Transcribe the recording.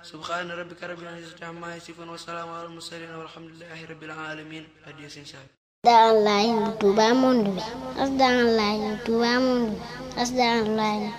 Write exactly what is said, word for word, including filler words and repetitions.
subhaana rabbika rabbil izzati ammaa yasifuun wa salaamun alal mursaliin walhamdulillahi rabbil aalamiin. Hadiya Sëñ Saaliw. Asdaalahi Touba monde bi. Asdaalahi Touba monde bi. Asdaalahi